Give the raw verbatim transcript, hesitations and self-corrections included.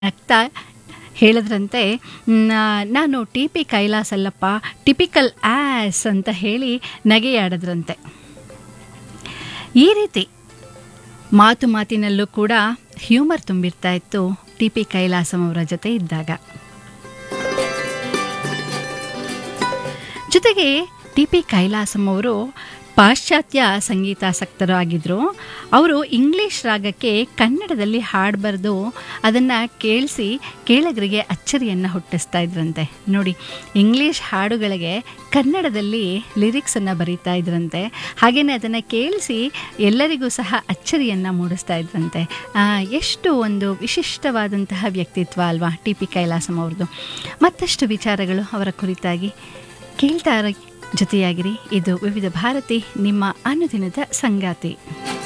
ನಗ್ತಾ ಹೇಳಿದ್ರಂತೆ, "ನಾ- ನಾನು ಟಿ ಪಿ ಕೈಲಾಸ್ ಅಲ್ಲಪ್ಪ, ಟಿಪಿಕಲ್ ಆ್ಯಸ್" ಅಂತ ಹೇಳಿ ನಗೆಯಾಡಿದ್ರಂತೆ. ಈ ರೀತಿ ಮಾತು ಮಾತಿನಲ್ಲೂ ಕೂಡ ಹ್ಯೂಮರ್ ತುಂಬಿರ್ತಾ ಇತ್ತು ಟಿ ಪಿ ಕೈಲಾಸಂ ಅವರ ಜೊತೆ ಇದ್ದಾಗ. ಜೊತೆಗೆ ಟಿ ಪಿ ಕೈಲಾಸಂ ಅವರು ಪಾಶ್ಚಾತ್ಯ ಸಂಗೀತಾಸಕ್ತರು ಆಗಿದ್ದರು. ಅವರು ಇಂಗ್ಲೀಷ್ ರಾಗಕ್ಕೆ ಕನ್ನಡದಲ್ಲಿ ಹಾಡು ಬರೆದು ಅದನ್ನು ಕೇಳಿಸಿ ಕೇಳಗರಿಗೆ ಅಚ್ಚರಿಯನ್ನು ಹುಟ್ಟಿಸ್ತಾ ಇದ್ರಂತೆ. ನೋಡಿ, ಇಂಗ್ಲೀಷ್ ಹಾಡುಗಳಿಗೆ ಕನ್ನಡದಲ್ಲಿ ಲಿರಿಕ್ಸನ್ನು ಬರೀತಾ ಇದ್ರಂತೆ. ಹಾಗೆಯೇ ಅದನ್ನು ಕೇಳಿಸಿ ಎಲ್ಲರಿಗೂ ಸಹ ಅಚ್ಚರಿಯನ್ನು ಮೂಡಿಸ್ತಾ ಇದ್ರಂತೆ. ಎಷ್ಟು ಒಂದು ವಿಶಿಷ್ಟವಾದಂತಹ ವ್ಯಕ್ತಿತ್ವ ಅಲ್ವಾ ಟಿ ಪಿ ಕೈಲಾಸಂ ಅವ್ರದ್ದು. ಮತ್ತಷ್ಟು ವಿಚಾರಗಳು ಅವರ ಕುರಿತಾಗಿ ಕೇಳ್ತಾ ಜೊತೆಯಾಗಿರಿ. ಇದು ವಿವಿಧ ಭಾರತಿ, ನಿಮ್ಮ ಅನುದಿನದ ಸಂಗಾತಿ.